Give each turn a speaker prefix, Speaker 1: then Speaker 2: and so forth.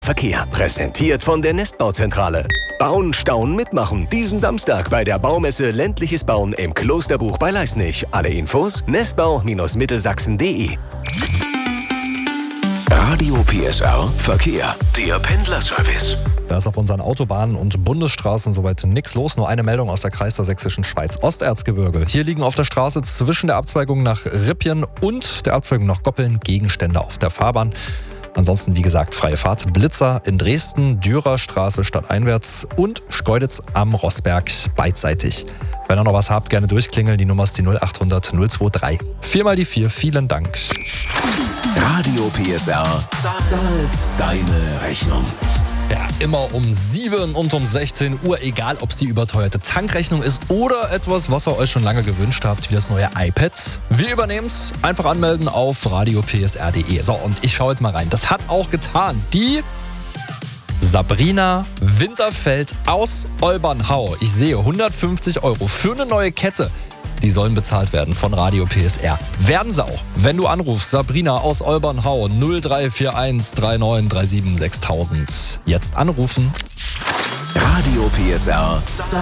Speaker 1: Verkehr. Präsentiert von der Nestbauzentrale. Bauen, Staunen, mitmachen. Diesen Samstag bei der Baumesse Ländliches Bauen im Klosterbuch bei Leisnig. Alle Infos nestbau-mittelsachsen.de. Radio PSR Verkehr. Der Pendlerservice.
Speaker 2: Da ist auf unseren Autobahnen und Bundesstraßen soweit nichts los. Nur eine Meldung aus der Kreis der Sächsischen Schweiz. Osterzgebirge. Hier liegen auf der Straße zwischen der Abzweigung nach Rippchen und der Abzweigung nach Goppeln Gegenstände auf der Fahrbahn. Ansonsten, wie gesagt, freie Fahrt. Blitzer in Dresden, Dürerstraße stadteinwärts und Schkeuditz am Rossberg beidseitig. Wenn ihr noch was habt, gerne durchklingeln. Die Nummer ist die 0800 023. 4 mal die 4. Vielen Dank.
Speaker 1: Radio PSR zahlt deine Rechnung.
Speaker 2: Ja, immer um 7 und um 16 Uhr, egal ob es die überteuerte Tankrechnung ist oder etwas, was ihr euch schon lange gewünscht habt, wie das neue iPad. Wir übernehmen's. Einfach anmelden auf radiopsr.de. So, und ich schaue jetzt mal rein. Das hat auch getan die Sabrina Winterfeld aus Olbernhau. Ich sehe 150 € für eine neue Kette. Die sollen bezahlt werden von Radio PSR. Werden sie auch, wenn du anrufst. Sabrina aus Olbernhau 0341 3937 6000. Jetzt anrufen.
Speaker 1: Radio PSR